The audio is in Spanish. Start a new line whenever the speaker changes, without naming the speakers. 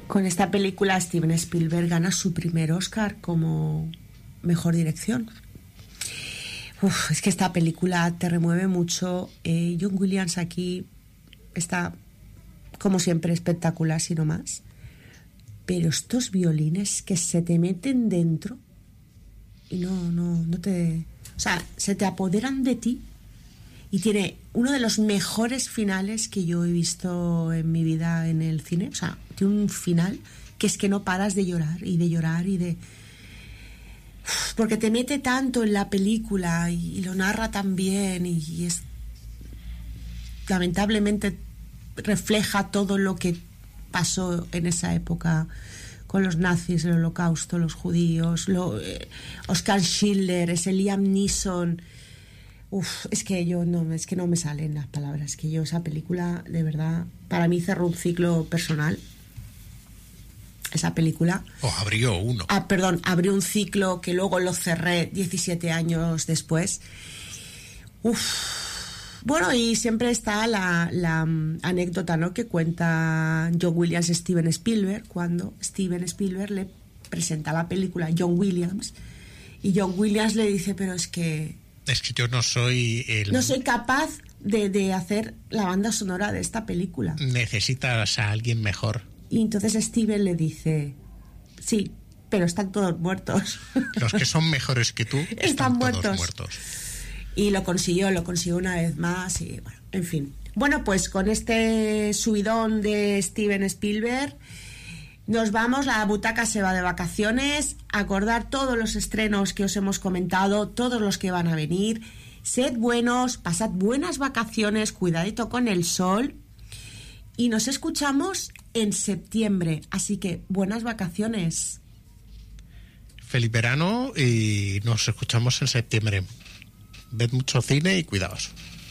Con esta película Steven Spielberg gana su primer Oscar como mejor dirección. Es que esta película te remueve mucho. John Williams aquí está, como siempre, espectacular, si no más. Pero estos violines que se te meten dentro y no te... O sea, se te apoderan de ti. Y tiene uno de los mejores finales que yo he visto en mi vida en el cine. O sea, tiene un final que es que no paras de llorar y de llorar y de... Porque te mete tanto en la película y lo narra tan bien y es... Lamentablemente refleja todo lo que pasó en esa época con los nazis, el holocausto, los judíos, Oscar Schindler, ese Liam Neeson... es que no me salen las palabras. Que yo esa película, de verdad, para mí cerró un ciclo personal. Esa película.
Abrió uno.
Abrió un ciclo que luego lo cerré 17 años después. Bueno, y siempre está la anécdota, ¿no?, que cuenta John Williams a Steven Spielberg cuando Steven Spielberg le presenta la película a John Williams y John Williams le dice, pero es que
yo no soy
no soy capaz de hacer la banda sonora de esta película.
Necesitas a alguien mejor.
Y entonces Steven le dice, sí, pero están todos muertos.
Los que son mejores que tú están todos muertos.
Y lo consiguió una vez más y bueno, en fin. Bueno, pues con este subidón de Steven Spielberg nos vamos, la butaca se va de vacaciones. Acordar todos los estrenos que os hemos comentado, todos los que van a venir. Sed buenos, pasad buenas vacaciones, cuidadito con el sol. Y nos escuchamos en septiembre. Así que buenas vacaciones.
Feliz verano y nos escuchamos en septiembre. Ved mucho cine y cuidaos.